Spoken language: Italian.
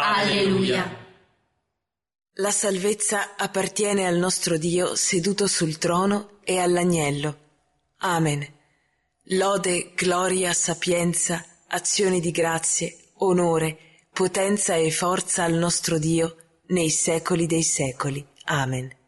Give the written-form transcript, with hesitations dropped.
Alleluia. La salvezza appartiene al nostro Dio seduto sul trono e all'agnello. Amen. Lode, gloria, sapienza, azioni di grazie, onore, potenza e forza al nostro Dio nei secoli dei secoli. Amen.